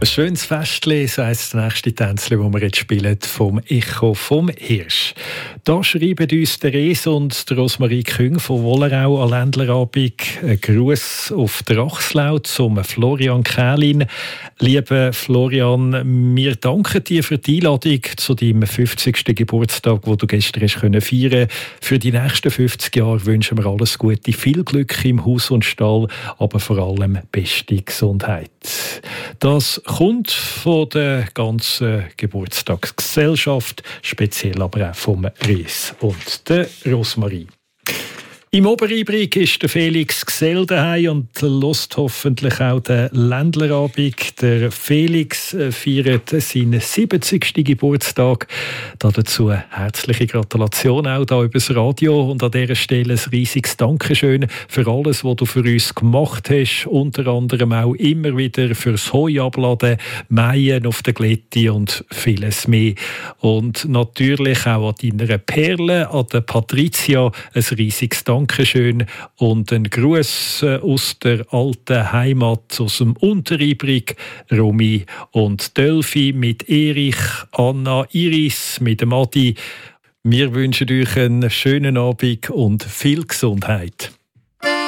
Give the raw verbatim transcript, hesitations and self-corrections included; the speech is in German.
Ein schönes Festchen, so heisst das nächste Tänzchen, das wir jetzt spielen, vom Echo vom Hirsch. Da schreiben uns Therese und Rosmarie Küng von Wollerau an Ländlerabend einen Gruß auf Drachslau zum Florian Kählin. Lieber Florian, wir danken dir für die Einladung zu deinem fünfzigsten Geburtstag, den du gestern hast feiern können. Für die nächsten fünfzig Jahre wünschen wir alles Gute, viel Glück im Haus und Stall, aber vor allem beste Gesundheit. Das kommt von der ganzen Geburtstagsgesellschaft, speziell aber auch vom Ries und der Rosmarie. Im Oberrheinbrück ist der Felix Gsell daheim und hört hoffentlich auch den Ländlerabend. Der Felix feiert seinen siebzigsten Geburtstag. Dazu herzliche Gratulation auch hier über das Radio und an dieser Stelle ein riesiges Dankeschön für alles, was du für uns gemacht hast. Unter anderem auch immer wieder fürs Heu abladen, Mähen auf der Glätte und vieles mehr. Und natürlich auch an deiner Perle, an der Patricia, ein riesiges Dankeschön. Dankeschön und ein Gruß aus der alten Heimat, aus dem Unterrheinbrück, Romy und Delphi mit Erich, Anna, Iris, mit dem Adi. Wir wünschen euch einen schönen Abend und viel Gesundheit.